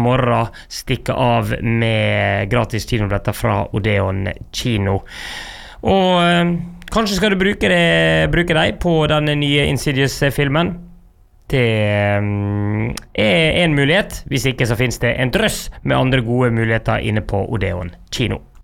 morgen stikke av med gratis kinobilletter fra Odeon kino. Og kanskje skal du bruke deg på denne nye Insidious-filmen. Det en mulighet. Hvis ikke så finnes det en drøss med andre gode muligheter inne på Odeon kino.